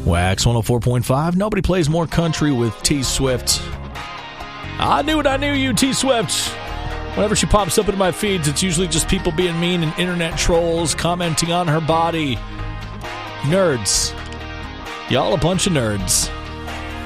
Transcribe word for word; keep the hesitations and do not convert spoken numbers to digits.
Wax one oh four point five. Nobody plays more country with T Swift. I knew it, I knew you, T Swift. Whenever she pops up into my feeds, it's usually just people being mean and internet trolls commenting on her body. Nerds. Y'all a bunch of nerds.